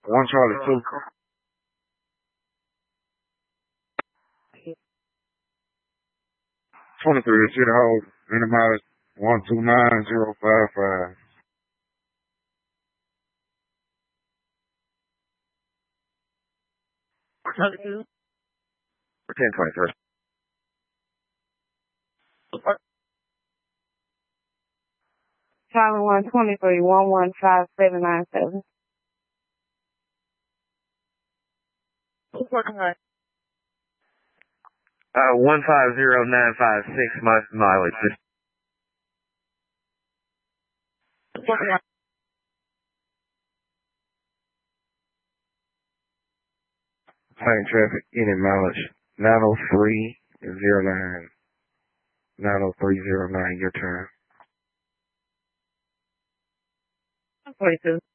One Charlie 2. 23 City Hall, minimize 129055. Charlie 2. 1023. Charlie 123 115797. Who's working on? 150956 mileage. Who's working on? Plain traffic, any mileage 90309. 90309, your turn. 22.